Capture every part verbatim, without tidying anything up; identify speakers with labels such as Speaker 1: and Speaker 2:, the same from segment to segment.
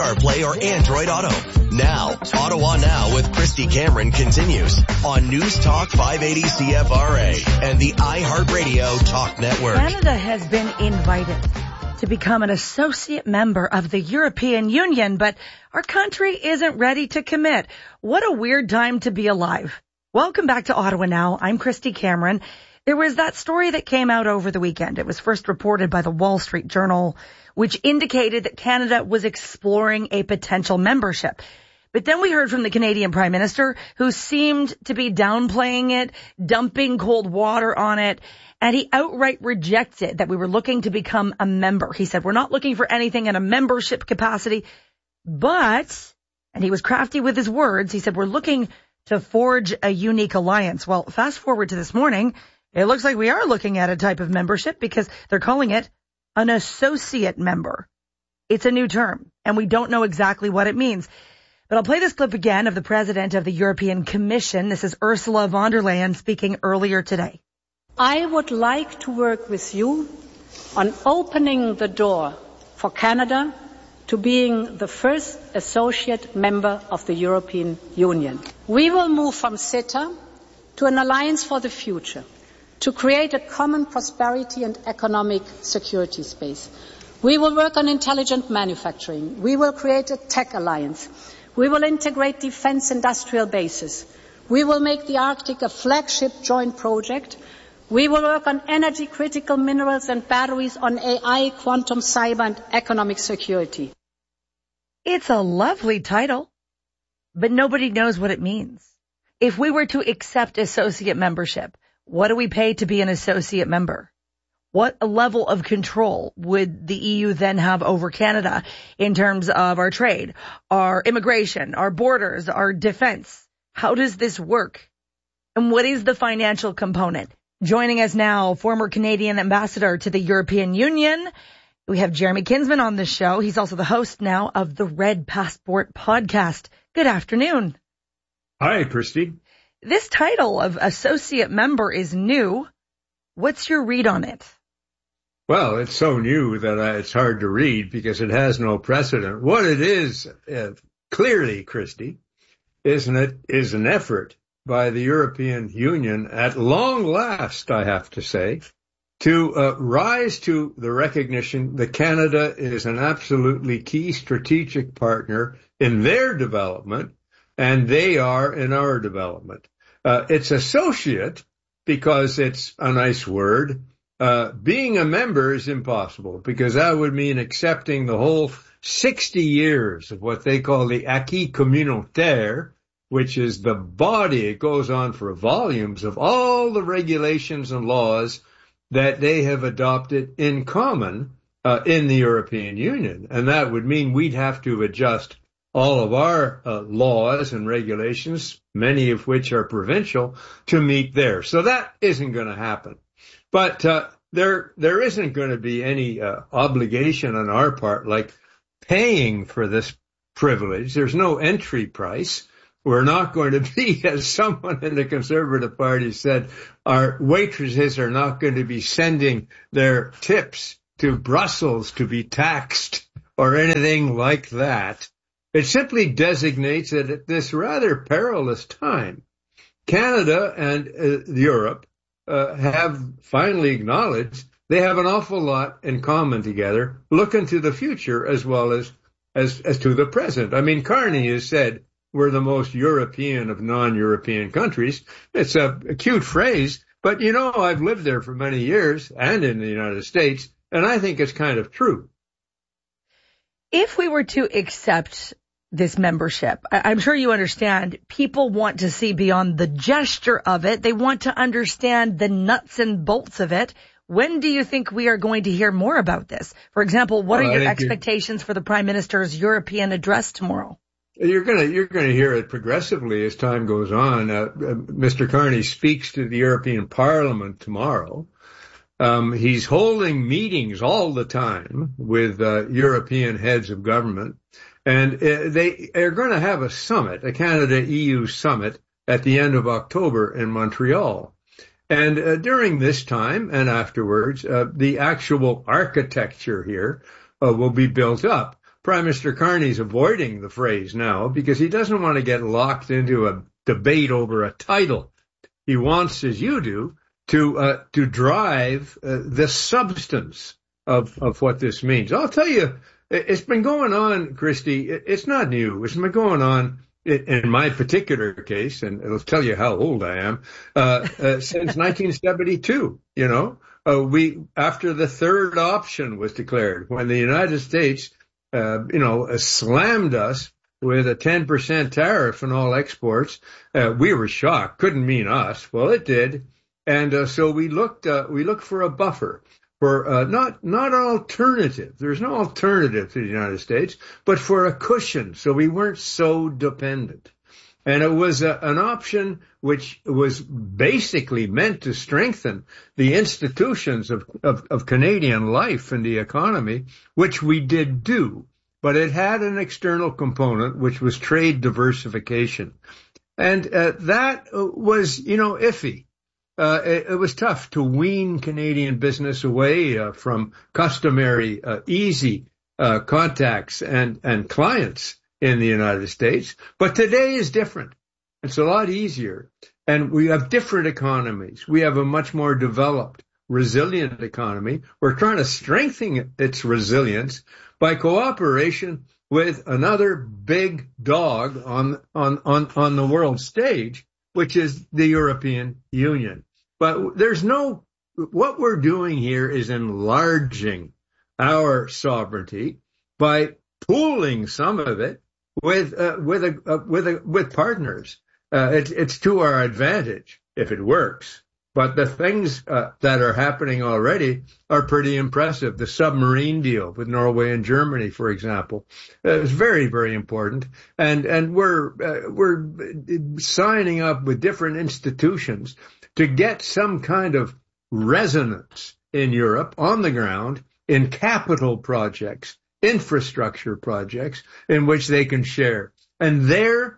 Speaker 1: CarPlay, or Android Auto. Now, Ottawa Now with Christy Cameron continues on News Talk five eighty C F R A and the iHeartRadio Talk Network.
Speaker 2: Canada has been invited to become an associate member of the European Union, but our country isn't ready to commit. What a weird time to be alive. Welcome back to Ottawa Now. I'm Christy Cameron. There was that story that came out over the weekend. It was first reported by the Wall Street Journal, which indicated that Canada was exploring a potential membership. But then we heard from the Canadian Prime Minister, who seemed to be downplaying it, dumping cold water on it, and he outright rejected that we were looking to become a member. He said, we're not looking for anything in a membership capacity, but, and he was crafty with his words, he said, we're looking to forge a unique alliance. Well, fast forward to this morning, it looks like we are looking at a type of membership because they're calling it an associate member. It's a new term, and we don't know exactly what it means. But I'll play this clip again of the president of the European Commission. This is Ursula von der Leyen speaking earlier today.
Speaker 3: I would like to work with you on opening the door for Canada to being the first associate member of the European Union. We will move from CETA to an alliance for the future, to create a common prosperity and economic security space. We will work on intelligent manufacturing. We will create a tech alliance. We will integrate defense industrial bases. We will make the Arctic a flagship joint project. We will work on energy critical minerals and batteries, on A I, quantum, cyber, and economic security.
Speaker 2: It's a lovely title, but nobody knows what it means. If we were to accept associate membership, what do we pay to be an associate member? What level of control would the E U then have over Canada in terms of our trade, our immigration, our borders, our defense? How does this work? And what is the financial component? Joining us now, former Canadian ambassador to the European Union. We have Jeremy Kinsman on the show. He's also the host now of the Red Passport podcast. Good afternoon.
Speaker 4: Hi, Christy.
Speaker 2: This title of associate member is new. What's your read on it?
Speaker 4: Well, it's so new that uh, it's hard to read because it has no precedent. What it is, uh, clearly, Christy, isn't it, is an effort by the European Union at long last, I have to say, to uh, rise to the recognition that Canada is an absolutely key strategic partner in their development, and they are in our development. Uh, it's associate because it's a nice word. Uh, being a member is impossible because that would mean accepting the whole sixty years of what they call the acquis communautaire, which is the body, it goes on for volumes of all the regulations and laws that they have adopted in common uh, in the European Union. And that would mean we'd have to adjust all of our uh, laws and regulations, many of which are provincial, to meet theirs. So that isn't going to happen. But uh, there there isn't going to be any uh, obligation on our part, like paying for this privilege. There's no entry price. We're not going to be, as someone in the Conservative Party said, our waitresses are not going to be sending their tips to Brussels to be taxed or anything like that. It simply designates that at this rather perilous time, Canada and uh, Europe uh, have finally acknowledged they have an awful lot in common together, looking to the future as well as, as, as to the present. I mean, Carney has said we're the most European of non-European countries. It's a, a cute phrase, but you know, I've lived there for many years and in the United States, and I think it's kind of true.
Speaker 2: If we were to accept this membership, I'm sure you understand, people want to see beyond the gesture of it. They want to understand the nuts and bolts of it. When do you think we are going to hear more about this? For example, what
Speaker 4: well,
Speaker 2: are your expectations for the Prime Minister's European address tomorrow?
Speaker 4: You're gonna you're gonna hear it progressively as time goes on. Uh, Mister Carney speaks to the European Parliament tomorrow. Um, he's holding meetings all the time with uh, European heads of government, and uh, they are going to have a summit, a Canada-E U summit, at the end of October in Montreal. And uh, during this time and afterwards, uh, the actual architecture here uh, will be built up. Prime Minister Carney's avoiding the phrase now because he doesn't want to get locked into a debate over a title. He wants, as you do, to uh, to drive uh, the substance of of what this means. I'll tell you, it's been going on, Christy. It's not new. It's been going on in my particular case, and it'll tell you how old I am, uh, uh, since nineteen seventy-two, you know. Uh, we, after the third option was declared, when the United States, uh, you know, slammed us with a ten percent tariff on all exports, uh, we were shocked. Couldn't mean us. Well, it did. And uh, so we looked, uh, we looked for a buffer, for uh, not not an alternative. There's no alternative to the United States, but for a cushion, so we weren't so dependent. And it was a, an option which was basically meant to strengthen the institutions of, of, of Canadian life and the economy, which we did do. But it had an external component, which was trade diversification. And uh, that was, you know, iffy. Uh, it, it was tough to wean Canadian business away uh, from customary, uh, easy uh, contacts and, and clients in the United States. But today is different. It's a lot easier. And we have different economies. We have a much more developed, resilient economy. We're trying to strengthen its resilience by cooperation with another big dog on, on, on, on the world stage, which is the European Union. But there's no, what we're doing here is enlarging our sovereignty by pooling some of it with uh, with a uh, with a with partners. Uh, it's it's to our advantage if it works. But the things uh, that are happening already are pretty impressive. The submarine deal with Norway and Germany, for example, uh, is very very important. And and we're uh, we're signing up with different institutions to get some kind of resonance in Europe on the ground in capital projects, infrastructure projects in which they can share. And they're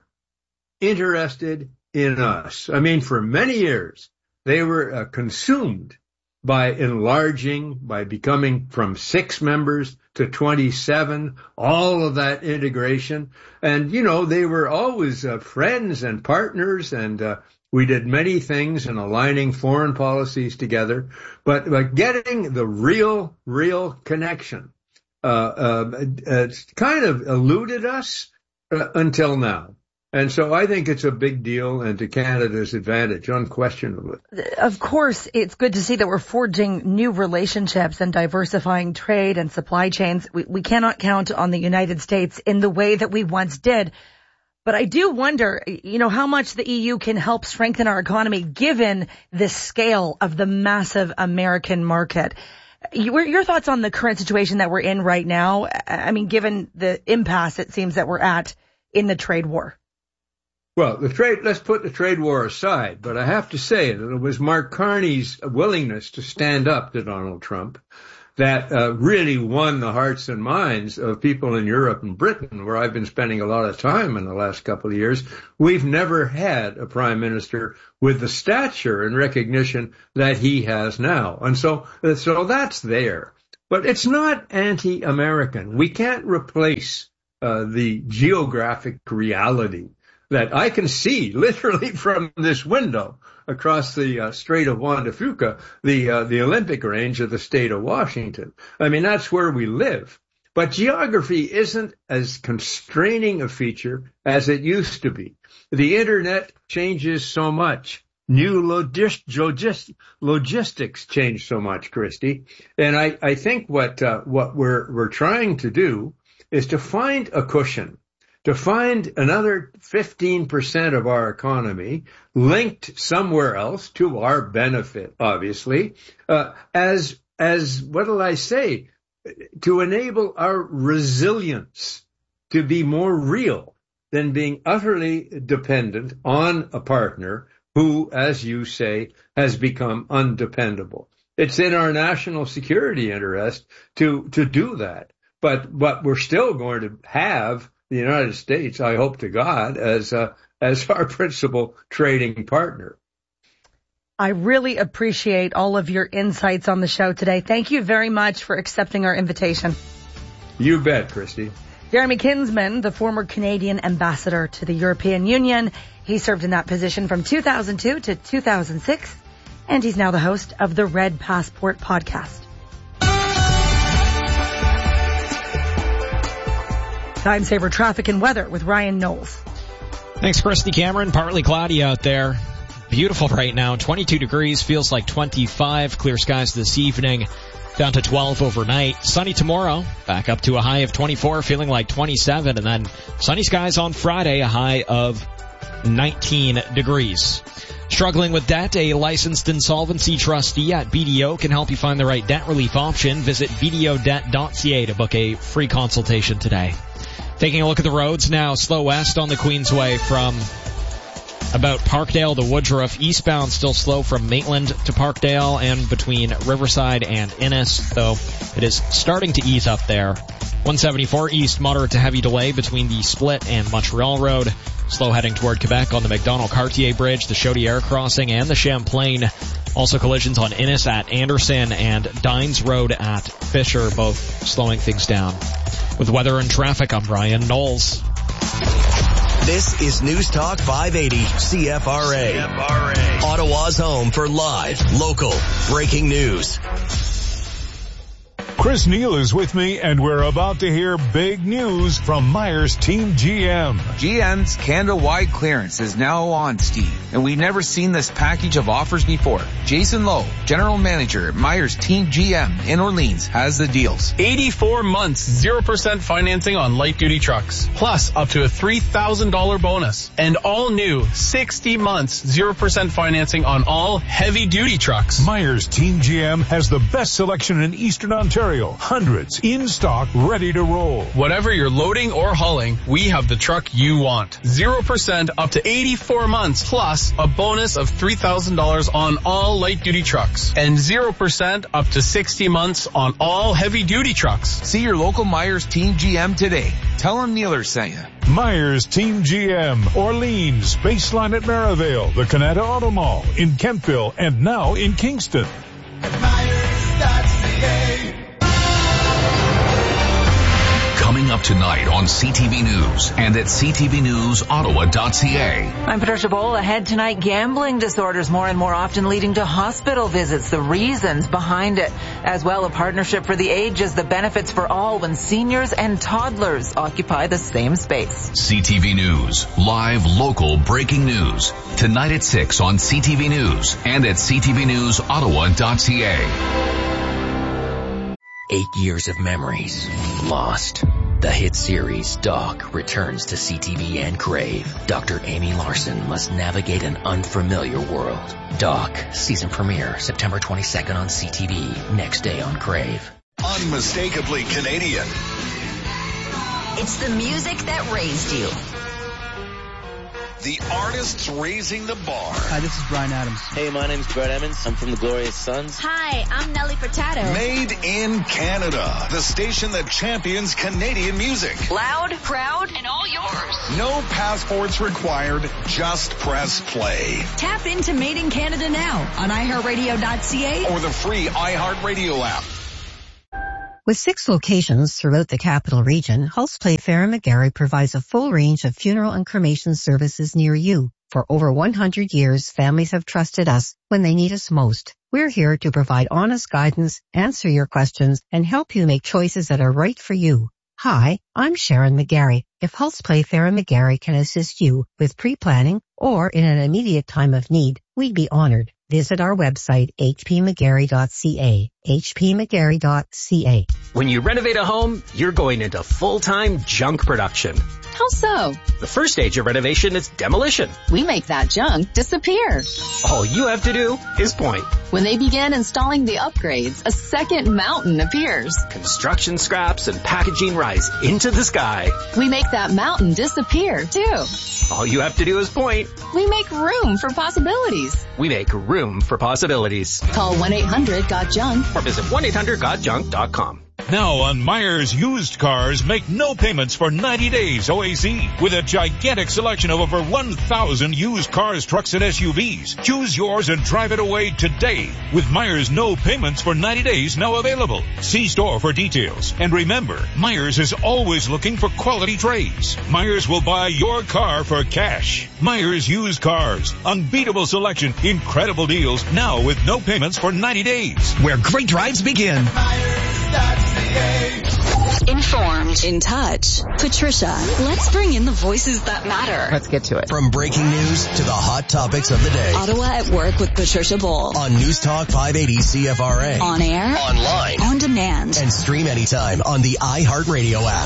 Speaker 4: interested in us. I mean, for many years, they were uh, consumed by enlarging, by becoming from six members to twenty-seven, all of that integration. And, you know, they were always uh, friends and partners, and uh, we did many things in aligning foreign policies together. But, but getting the real, real connection Uh, uh, it's kind of eluded us uh, until now. And so I think it's a big deal and to Canada's advantage, unquestionably.
Speaker 2: Of course, it's good to see that we're forging new relationships and diversifying trade and supply chains. We, we cannot count on the United States in the way that we once did. But I do wonder, you know, how much the E U can help strengthen our economy given the scale of the massive American market. Your, your thoughts on the current situation that we're in right now? I mean, given the impasse it seems that we're at in the trade war.
Speaker 4: Well, the trade, let's put the trade war aside, but I have to say that it was Mark Carney's willingness to stand up to Donald Trump that uh, really won the hearts and minds of people in Europe and Britain, where I've been spending a lot of time in the last couple of years. We've never had a prime minister with the stature and recognition that he has now. And so, so that's there. But it's not anti-American. We can't replace uh, the geographic reality that I can see literally from this window across the uh, Strait of Juan de Fuca, the uh, the Olympic range of the state of Washington. I mean, that's where we live. But geography isn't as constraining a feature as it used to be. The Internet changes so much. New logis- logis- logistics change so much, Christy. And I, I think what uh, what we're we're trying to do is to find a cushion, to find another fifteen percent of our economy linked somewhere else to our benefit, obviously, uh, as, as, what will I say, to enable our resilience to be more real than being utterly dependent on a partner who, as you say, has become undependable. It's in our national security interest to, to do that. But, but we're still going to have the United States, I hope to God, as uh, as our principal trading partner.
Speaker 2: I really appreciate all of your insights on the show today. Thank you very much for accepting our invitation.
Speaker 4: You bet, Christy.
Speaker 2: Jeremy Kinsman, the former Canadian ambassador to the European Union, he served in that position from two thousand two to two thousand six, and he's now the host of the Red Passport podcast. Time saver traffic and weather with Ryan Knowles.
Speaker 5: Thanks, Christy Cameron. Partly cloudy out there. Beautiful right now. twenty-two degrees, feels like twenty-five. Clear skies this evening. Down to twelve overnight. Sunny tomorrow. Back up to a high of twenty-four, feeling like twenty-seven. And then sunny skies on Friday, a high of nineteen degrees. Struggling with debt? A licensed insolvency trustee at B D O can help you find the right debt relief option. Visit b d o debt dot c a to book a free consultation today. Taking a look at the roads now. Slow west on the Queensway from about Parkdale to Woodruff. Eastbound still slow from Maitland to Parkdale and between Riverside and Innis, though it is starting to ease up there. one seventy-four east, moderate to heavy delay between the Split and Montreal Road. Slow heading toward Quebec on the McDonald-Cartier Bridge, the Chaudière Crossing, and the Champlain. Also collisions on Innis at Anderson and Dines Road at Fisher, both slowing things down. With weather and traffic, I'm Ryan Knowles.
Speaker 1: This is News Talk five eighty C F R A. C F R A. Ottawa's home for live, local, breaking news.
Speaker 6: Chris Neal is with me, and we're about to hear big news from Myers Team G M.
Speaker 7: G M's Canada-wide clearance is now on, Steve, and we've never seen this package of offers before. Jason Lowe, General Manager at Myers Team G M in Orleans, has the deals.
Speaker 8: eighty-four months, zero percent financing on light-duty trucks, plus up to a three thousand dollars bonus. And all new sixty months, zero percent financing on all heavy-duty trucks.
Speaker 6: Myers Team G M has the best selection in Eastern Ontario. Hundreds in stock, ready to roll.
Speaker 8: Whatever you're loading or hauling, we have the truck you want. zero percent up to eighty-four months, plus a bonus of three thousand dollars on all light-duty trucks. And zero percent up to sixty months on all heavy-duty trucks.
Speaker 7: See your local Myers Team G M today. Tell them Neeler sent you.
Speaker 6: Myers Team G M, Orleans, Baseline at Maryvale, the Canada Auto Mall, in Kentville, and now in Kingston.
Speaker 9: Myers dot c a.
Speaker 10: Coming up tonight on C T V News and at c t v news ottawa dot c a.
Speaker 11: I'm Patricia Bowl. Ahead tonight, gambling disorders more and more often leading to hospital visits, the reasons behind it. As well, a partnership for the ages, the benefits for all when seniors and toddlers occupy the same space.
Speaker 10: C T V News, live, local, breaking news. Tonight at six on C T V News and at c t v news ottawa dot c a.
Speaker 12: Eight years of memories lost. The hit series Doc returns to C T V and Crave. Doctor Amy Larson must navigate an unfamiliar world. Doc, season premiere September twenty-second on C T V, next day on Crave.
Speaker 13: Unmistakably Canadian.
Speaker 14: It's the music that raised you.
Speaker 13: The artists raising the bar.
Speaker 15: Hi, this is Bryan Adams.
Speaker 16: Hey, my name's Brett Emmons. I'm from the Glorious Sons.
Speaker 14: Hi, I'm Nelly Furtado.
Speaker 13: Made in Canada, the station that champions Canadian music.
Speaker 14: Loud, proud, and all yours.
Speaker 13: No passports required, just press play.
Speaker 14: Tap into Made in Canada now on i heart radio dot c a
Speaker 13: or the free iHeartRadio app.
Speaker 17: With six locations throughout the capital region, Hulse Fair and McGarry provides a full range of funeral and cremation services near you. For over one hundred years, families have trusted us when they need us most. We're here to provide honest guidance, answer your questions, and help you make choices that are right for you. Hi, I'm Sharon McGarry. If Hulse Fair and McGarry can assist you with pre-planning or in an immediate time of need, we'd be honored. Visit our website, h p mcgarry dot c a, h p mcgarry dot c a.
Speaker 18: When you renovate a home, you're going into full-time junk production.
Speaker 19: How so?
Speaker 18: The first stage of renovation is demolition.
Speaker 19: We make that junk disappear.
Speaker 18: All you have to do is point.
Speaker 19: When they begin installing the upgrades, a second mountain appears.
Speaker 18: Construction scraps and packaging rise into the sky.
Speaker 19: We make that mountain disappear, too.
Speaker 18: All you have to do is point.
Speaker 19: We make room for possibilities.
Speaker 18: We make room for possibilities.
Speaker 19: Call one eight hundred got junk
Speaker 18: or visit one eight hundred got junk dot com.
Speaker 6: Now on Myers Used Cars, make no payments for ninety days O A C with a gigantic selection of over one thousand used cars, trucks, and S U Vs. Choose yours and drive it away today with Myers no payments for ninety days now available. See store for details. And remember, Myers is always looking for quality trades. Myers will buy your car for cash. Myers Used Cars. Unbeatable selection, incredible deals, now with no payments for ninety days.
Speaker 1: Where great drives begin.
Speaker 19: Informed, in touch. Patricia, let's bring in the voices that matter.
Speaker 11: Let's get to it.
Speaker 1: From breaking news to the hot topics of the day.
Speaker 19: Ottawa at Work with Patricia Bowl.
Speaker 1: On News Talk five eighty C F R A.
Speaker 19: On air.
Speaker 1: Online.
Speaker 19: On demand.
Speaker 1: And stream anytime on the iHeartRadio app.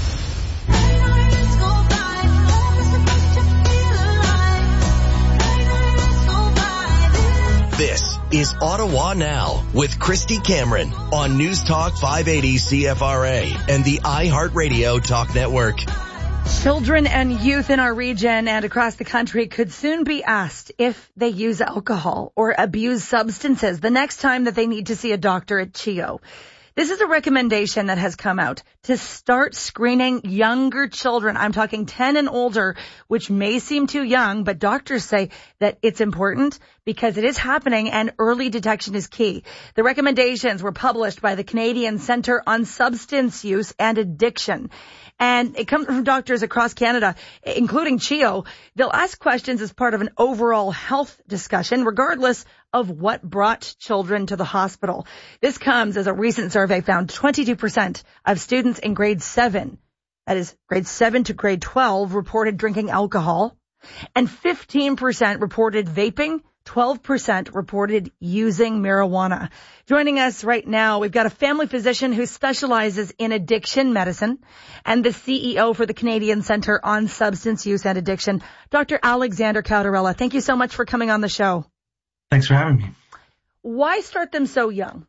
Speaker 1: This is Ottawa Now with Christy Cameron on News Talk five eighty C F R A and the iHeartRadio Talk Network.
Speaker 2: Children and youth in our region and across the country could soon be asked if they use alcohol or abuse substances the next time that they need to see a doctor at CHEO. This is a recommendation that has come out to start screening younger children. I'm talking ten and older, which may seem too young, but doctors say that it's important because it is happening and early detection is key. The recommendations were published by the Canadian Centre on Substance Use and Addiction. And it comes from doctors across Canada, including CHEO. They'll ask questions as part of an overall health discussion, regardless of what brought children to the hospital. This comes as a recent survey found twenty-two percent of students in grade seven, that is grade seven to grade twelve, reported drinking alcohol, and fifteen percent reported vaping, twelve percent reported using marijuana. Joining us right now, we've got a family physician who specializes in addiction medicine and the C E O for the Canadian Centre on Substance Use and Addiction, Doctor Alexander Cautarella. Thank you so much for coming on the show.
Speaker 15: Thanks for having me.
Speaker 2: Why start them so young?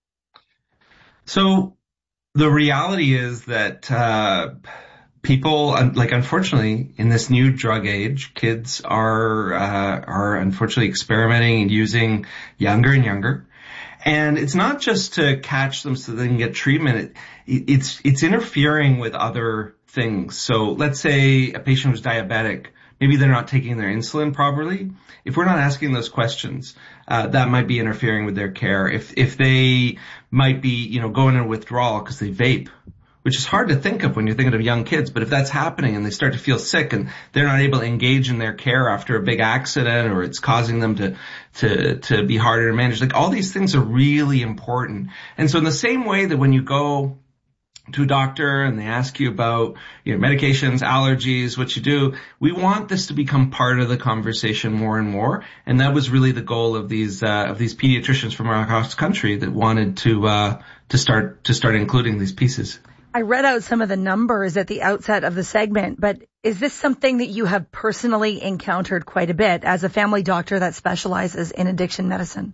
Speaker 15: So the reality is that uh people, like, unfortunately, in this new drug age, kids are uh, are unfortunately experimenting and using younger and younger. And it's not just to catch them so they can get treatment. It, it's it's interfering with other things. So let's say a patient who's diabetic, maybe they're not taking their insulin properly. If we're not asking those questions, uh, that might be interfering with their care. If if they might be, you know, going in withdrawal because they vape, which is hard to think of when you're thinking of young kids. But if that's happening and they start to feel sick and they're not able to engage in their care after a big accident, or it's causing them to, to, to be harder to manage, like, all these things are really important. And so in the same way that when you go to a doctor and they ask you about, you know, medications, allergies, what you do, we want this to become part of the conversation more and more. And that was really the goal of these, uh, of these pediatricians from across the country that wanted to, uh, to start, to start including these pieces.
Speaker 2: I read out some of the numbers at the outset of the segment, but is this something that you have personally encountered quite a bit as a family doctor that specializes in addiction medicine?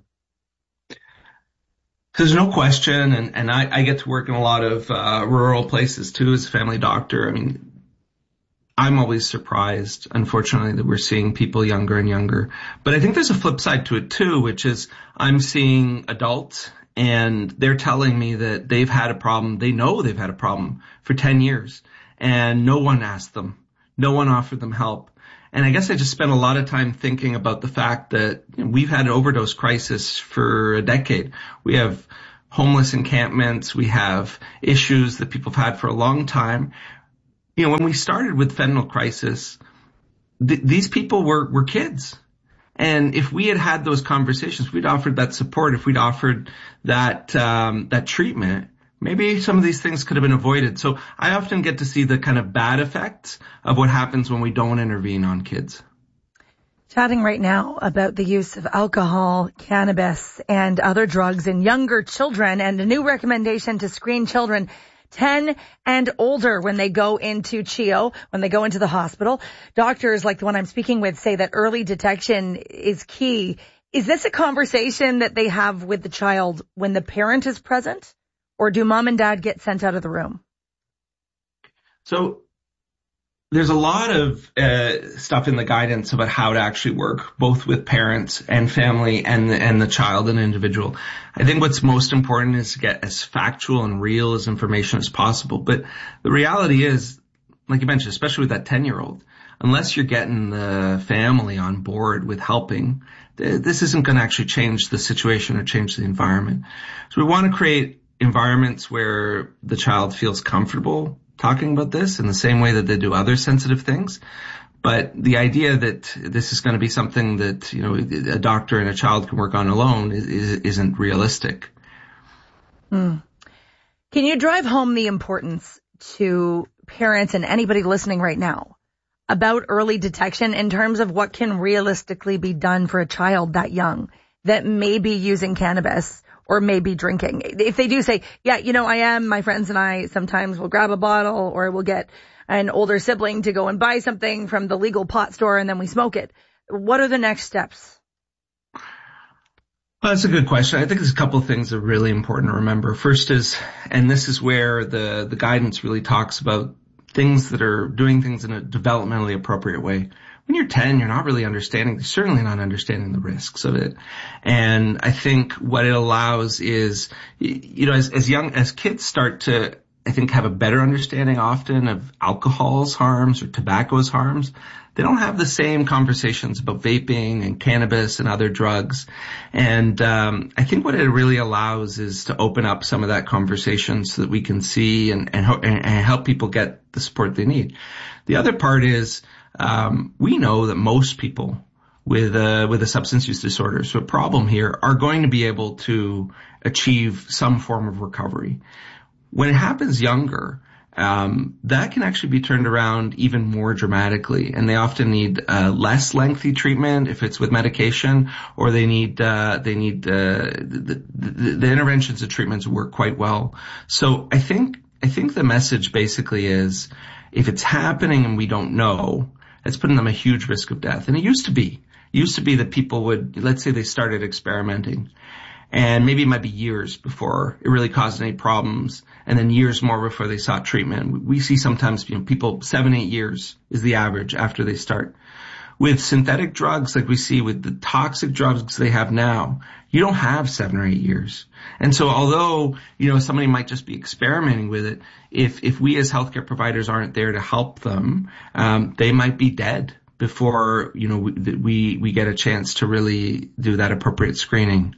Speaker 15: There's no question, and, and I, I get to work in a lot of uh, rural places too as a family doctor. I mean, I'm always surprised, unfortunately, that we're seeing people younger and younger. But I think there's a flip side to it too, which is I'm seeing adults and they're telling me that they've had a problem. They know they've had a problem for ten years and no one asked them. No one offered them help. And I guess I just spent a lot of time thinking about the fact that, you know, we've had an overdose crisis for a decade. We have homeless encampments. We have issues that people have had for a long time. You know, when we started with fentanyl crisis, th- these people were, were kids. And if we had had those conversations, we'd offered that support, if we'd offered that, um, that treatment, maybe some of these things could have been avoided. So I often get to see the kind of bad effects of what happens when we don't intervene on kids.
Speaker 2: Chatting right now about the use of alcohol, cannabis, and other drugs in younger children, and a new recommendation to screen children ten and older when they go into CHEO, when they go into the hospital. Doctors like the one I'm speaking with say that early detection is key. Is this a conversation that they have with the child when the parent is present, or do mom and dad get sent out of the room?
Speaker 15: So there's a lot of uh, stuff in the guidance about how to actually work, both with parents and family and the, and the child and individual. I think what's most important is to get as factual and real as information as possible. But the reality is, like you mentioned, especially with that ten-year-old, unless you're getting the family on board with helping, th- this isn't going to actually change the situation or change the environment. So we want to create environments where the child feels comfortable talking about this in the same way that they do other sensitive things. But the idea that this is going to be something that, you know, a doctor and a child can work on alone is, is, isn't realistic.
Speaker 2: Mm. Can you drive home the importance to parents and anybody listening right now about early detection in terms of what can realistically be done for a child that young that may be using cannabis or maybe drinking? If they do say, yeah, you know, I am, my friends and I sometimes will grab a bottle, or we'll get an older sibling to go and buy something from the legal pot store and then we smoke it. What are the next steps?
Speaker 15: Well, that's a good question. I think there's a couple of things that are really important to remember. First is, and this is where the, the guidance really talks about things that are doing things in a developmentally appropriate way. When you're ten, you're not really understanding, certainly not understanding the risks of it. And I think what it allows is, you know, as, as young, as kids start to, I think, have a better understanding often of alcohol's harms or tobacco's harms, they don't have the same conversations about vaping and cannabis and other drugs. And um I think what it really allows is to open up some of that conversation so that we can see and, and, and help people get the support they need. The other part is, um we know that most people with a, with a substance use disorder, so a problem here, are going to be able to achieve some form of recovery. When it happens younger, um, that can actually be turned around even more dramatically, and they often need uh, less lengthy treatment if it's with medication, or they need uh, they need uh, the, the, the interventions and treatments work quite well. So I think I think the message basically is, if it's happening and we don't know, it's putting them at a huge risk of death. And it used to be, it used to be that people would, let's say they started experimenting, and maybe it might be years before it really caused any problems, and then years more before they sought treatment. We see sometimes, you know, people seven, eight years is the average after they start. With synthetic drugs, like we see with the toxic drugs they have now, you don't have seven or eight years. And so although, you know, somebody might just be experimenting with it, if, if we as healthcare providers aren't there to help them, um, they might be dead before, you know, we, we, we get a chance to really do that appropriate screening.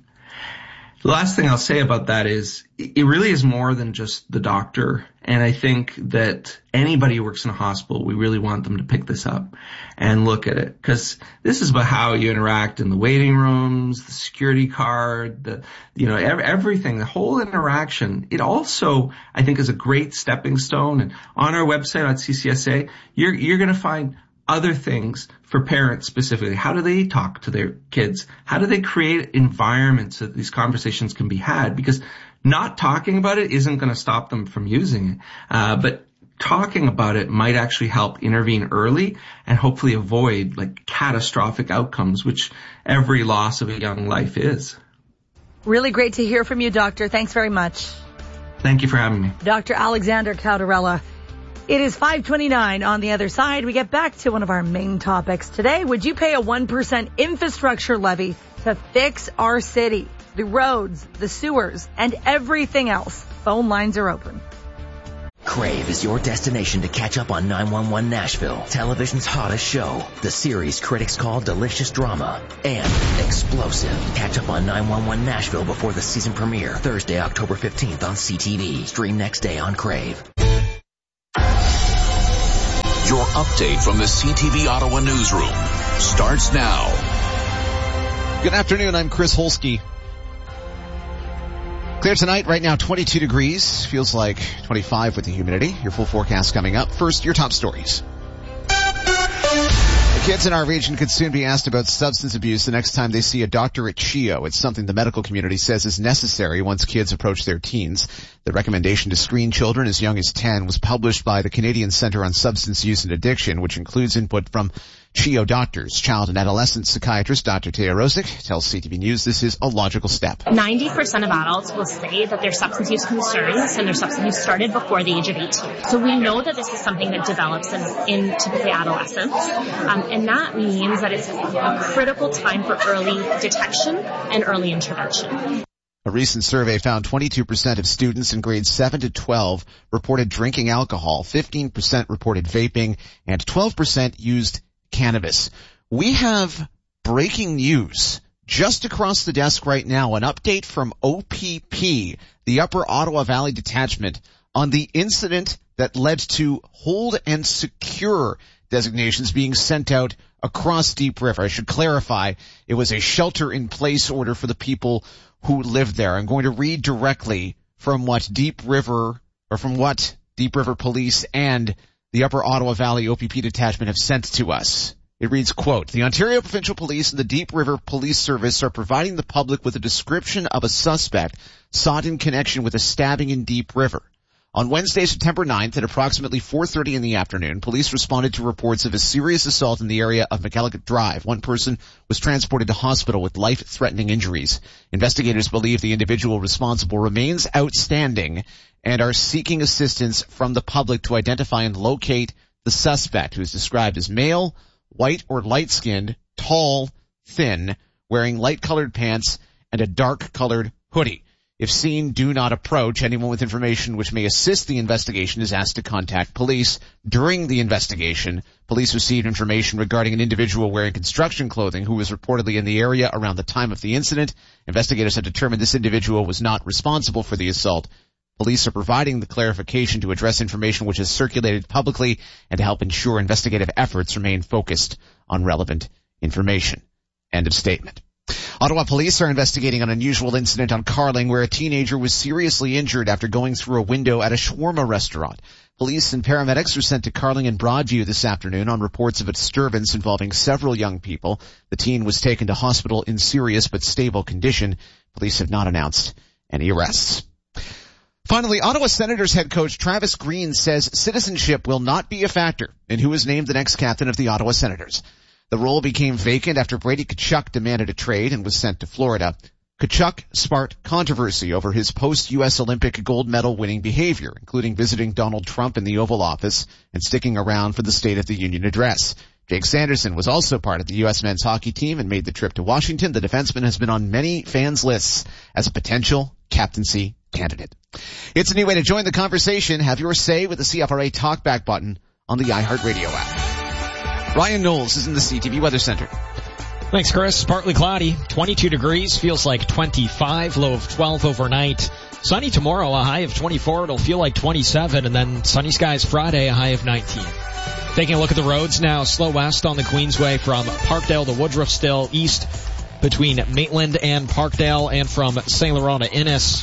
Speaker 15: The last thing I'll say about that is it really is more than just the doctor. And I think that anybody who works in a hospital, we really want them to pick this up and look at it, because this is about how you interact in the waiting rooms, the security card, the, you know, everything, the whole interaction. It also, I think, is a great stepping stone. And on our website at C C S A, you're, you're going to find other things for parents specifically. How do they talk to their kids? How do they create environments that these conversations can be had? Because not talking about it isn't going to stop them from using it. Uh, but talking about it might actually help intervene early and hopefully avoid like catastrophic outcomes, which every loss of a young life is.
Speaker 2: Really great to hear from you, Doctor. Thanks very much.
Speaker 15: Thank you for having me.
Speaker 2: Doctor Alexander Caudarella. It is five twenty-nine. On the other side, we get back to one of our main topics today. Would you pay a one percent infrastructure levy to fix our city? The roads, the sewers, and everything else. Phone lines are open.
Speaker 12: Crave is your destination to catch up on nine one one Nashville, television's hottest show. The series critics call delicious drama and explosive. Catch up on nine one one Nashville before the season premiere, Thursday, October fifteenth on C T V. Stream next day on Crave.
Speaker 10: Your update from the C T V Ottawa newsroom starts now.
Speaker 20: Good afternoon, I'm Chris Holsky. Clear tonight, right now twenty-two degrees, feels like twenty-five with the humidity. Your full forecast coming up. First, your top stories. Kids in our region could soon be asked about substance abuse the next time they see a doctor at C H E O. It's something the medical community says is necessary once kids approach their teens. The recommendation to screen children as young as ten was published by the Canadian Centre on Substance Use and Addiction, which includes input from C H I O doctors. Child and adolescent psychiatrist Doctor Taya Rosic tells C T V News this is a logical step.
Speaker 21: ninety percent of adults will say that their substance use concerns and their substance use started before the age of eighteen. So we know that this is something that develops in, in typically adolescence, um, and that means that it's a critical time for early detection and early intervention.
Speaker 20: A recent survey found twenty-two percent of students in grades seven to twelve reported drinking alcohol, fifteen percent reported vaping, and twelve percent used cannabis. We have breaking news just across the desk right now, an update from O P P, the Upper Ottawa Valley Detachment, on the incident that led to hold and secure designations being sent out across Deep River. I should clarify, it was a shelter-in-place order for the people who lived there. I'm going to read directly from what Deep River, or from what Deep River Police and the Upper Ottawa Valley O P P Detachment have sent to us. It reads, quote, "The Ontario Provincial Police and the Deep River Police Service are providing the public with a description of a suspect sought in connection with a stabbing in Deep River. On Wednesday, September ninth, at approximately four thirty in the afternoon, police responded to reports of a serious assault in the area of McElligott Drive. One person was transported to hospital with life-threatening injuries. Investigators believe the individual responsible remains outstanding and are seeking assistance from the public to identify and locate the suspect, who is described as male, white or light-skinned, tall, thin, wearing light-colored pants and a dark-colored hoodie. If seen, do not approach. Anyone with information which may assist the investigation is asked to contact police. During the investigation, police received information regarding an individual wearing construction clothing who was reportedly in the area around the time of the incident. Investigators have determined this individual was not responsible for the assault. Police are providing the clarification to address information which is circulated publicly and to help ensure investigative efforts remain focused on relevant information." End of statement. Ottawa police are investigating an unusual incident on Carling where a teenager was seriously injured after going through a window at a shawarma restaurant. Police and paramedics were sent to Carling and Broadview this afternoon on reports of a disturbance involving several young people. The teen was taken to hospital in serious but stable condition. Police have not announced any arrests. Finally, Ottawa Senators head coach Travis Green says citizenship will not be a factor in who is named the next captain of the Ottawa Senators. The role became vacant after Brady Tkachuk demanded a trade and was sent to Florida. Tkachuk sparked controversy over his post-U S Olympic gold medal winning behavior, including visiting Donald Trump in the Oval Office and sticking around for the State of the Union address. Jake Sanderson was also part of the U S men's hockey team and made the trip to Washington. The defenseman has been on many fans' lists as a potential captaincy candidate. It's a new way to join the conversation. Have your say with the C F R A Talkback button on the iHeartRadio app. Ryan Knowles is in the C T V Weather Center.
Speaker 5: Thanks, Chris. Partly cloudy, twenty-two degrees, feels like twenty-five, low of twelve overnight. Sunny tomorrow, a high of twenty-four, it'll feel like twenty-seven, and then sunny skies Friday, a high of nineteen. Taking a look at the roads now, slow west on the Queensway from Parkdale to Woodruff still, east between Maitland and Parkdale, and from Saint Laurent to Innis.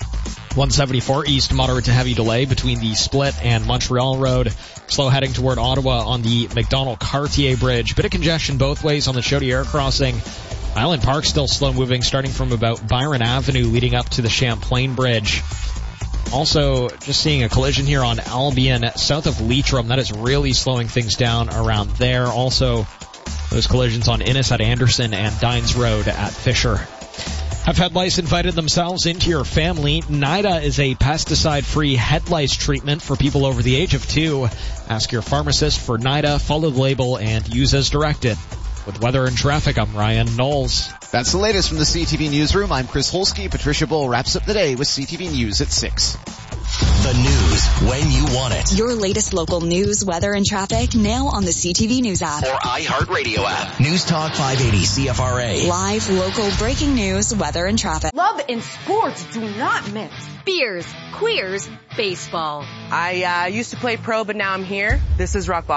Speaker 5: one seventy-four east, moderate to heavy delay between the Split and Montreal Road. Slow heading toward Ottawa on the McDonald-Cartier Bridge. Bit of congestion both ways on the Chaudière crossing. Island Park still slow moving, starting from about Byron Avenue leading up to the Champlain Bridge. Also, just seeing a collision here on Albion, south of Leitrim. That is really slowing things down around there. Also, those collisions on Innis at Anderson and Dines Road at Fisher. Have head lice invited themselves into your family? NIDA is a pesticide-free head lice treatment for people over the age of two. Ask your pharmacist for NIDA, follow the label, and use as directed. With weather and traffic, I'm Ryan Knowles.
Speaker 20: That's the latest from the C T V Newsroom. I'm Chris Holsky. Patricia Bull wraps up the day with C T V News at six.
Speaker 1: The news when you want it.
Speaker 19: Your latest local news, weather, and traffic now on the C T V News app.
Speaker 1: Or iHeartRadio app. News Talk five eighty C F R A.
Speaker 19: Live, local, breaking news, weather, and traffic.
Speaker 22: Love and sports do not mix.
Speaker 23: Beers, queers, baseball.
Speaker 22: I uh, used to play pro, but now I'm here. This is rock bottom.